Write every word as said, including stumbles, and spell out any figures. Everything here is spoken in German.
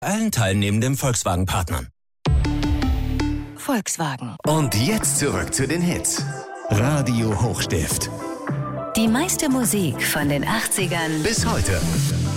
allen teilnehmenden Volkswagen-Partnern. Volkswagen. Und jetzt zurück zu den Hits. Radio Hochstift. Die meiste Musik von den achtzigern Bis heute.